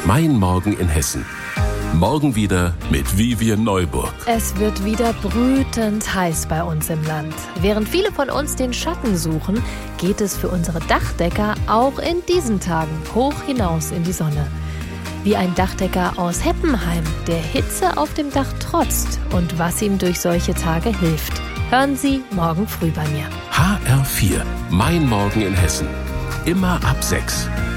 Mein Morgen in Hessen. Morgen wieder mit Vivian Neuburg. Es wird wieder brütend heiß bei uns im Land. Während viele von uns den Schatten suchen, geht es für unsere Dachdecker auch in diesen Tagen hoch hinaus in die Sonne. Wie ein Dachdecker aus Heppenheim, der Hitze auf dem Dach trotzt und was ihm durch solche Tage hilft. Hören Sie morgen früh bei mir. HR4, Mein Morgen in Hessen. Immer ab 6.